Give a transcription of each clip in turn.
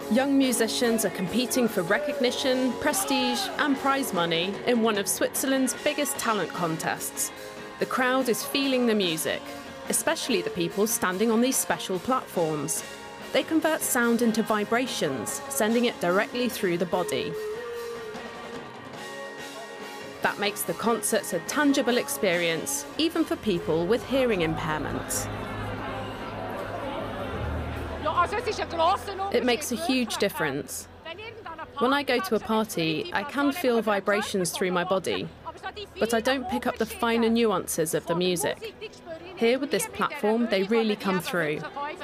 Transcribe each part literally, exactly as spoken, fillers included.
Young musicians are competing for recognition, prestige and prize money in one of Switzerland's biggest talent contests. The crowd is feeling the music, especially the people standing on these special platforms. They convert sound into vibrations, sending it directly through the body. That makes the concerts a tangible experience, even for people with hearing impairments. It makes a huge difference. When I go to a party, I can feel vibrations through my body, but I don't pick up the finer nuances of the music. Here with this platform, they really come through.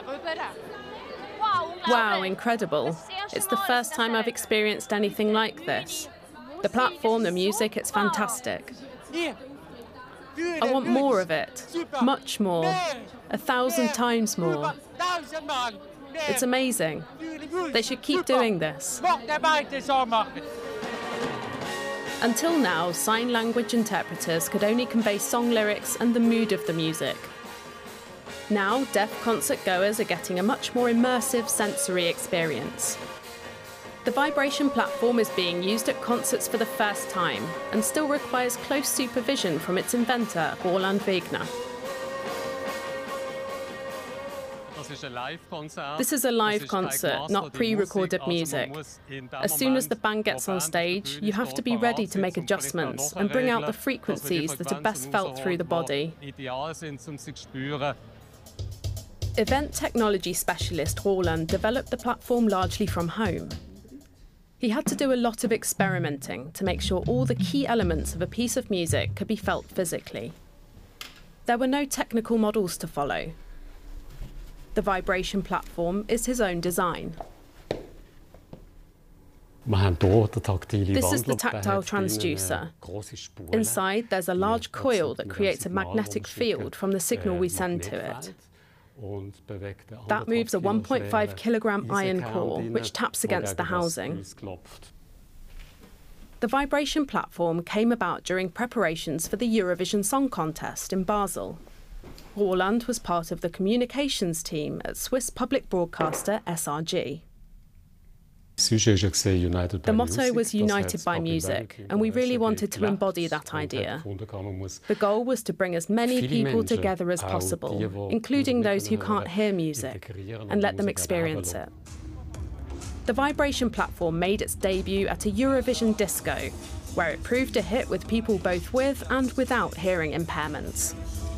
Wow, incredible. It's the first time I've experienced anything like this. The platform, the music, it's fantastic. I want more of it, much more, a thousand times more. It's amazing. They should keep doing this. Until now, sign language interpreters could only convey song lyrics and the mood of the music. Now, deaf concert goers are getting a much more immersive sensory experience. The vibration platform is being used at concerts for the first time and still requires close supervision from its inventor, Roland Wegner. This is a live concert, not pre-recorded music. As soon as the band gets on stage, you have to be ready to make adjustments and bring out the frequencies that are best felt through the body. Event technology specialist Roland developed the platform largely from home. He had to do a lot of experimenting to make sure all the key elements of a piece of music could be felt physically. There were no technical models to follow. The vibration platform is his own design. This is the tactile transducer. Inside, there's a large coil that creates a magnetic field from the signal we send to it. That moves a one point five kilogram iron core, which taps against the housing. The vibration platform came about during preparations for the Eurovision Song Contest in Basel. Roland was part of the communications team at Swiss public broadcaster S R G. The motto was United by Music, and we really wanted to embody that idea. The goal was to bring as many people together as possible, including those who can't hear music, and let them experience it. The vibration platform made its debut at a Eurovision disco, where it proved a hit with people both with and without hearing impairments.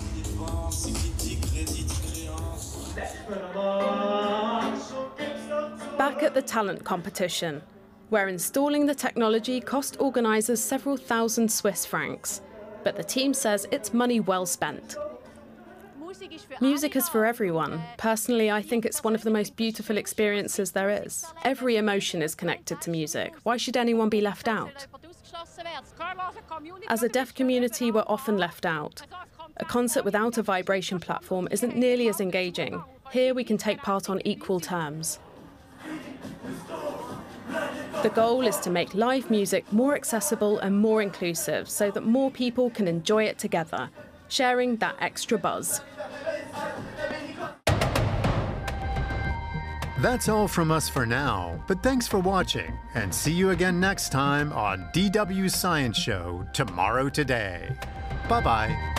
Back at the talent competition, where installing the technology cost organisers several thousand Swiss francs, but the team says it's money well spent. Music is for everyone. Personally, I think it's one of the most beautiful experiences there is. Every emotion is connected to music. Why should anyone be left out? As a deaf community, we're often left out. A concert without a vibration platform isn't nearly as engaging. Here we can take part on equal terms. The goal is to make live music more accessible and more inclusive so that more people can enjoy it together, sharing that extra buzz. That's all from us for now, but thanks for watching, and see you again next time on D W Science Show Tomorrow Today. Bye-bye.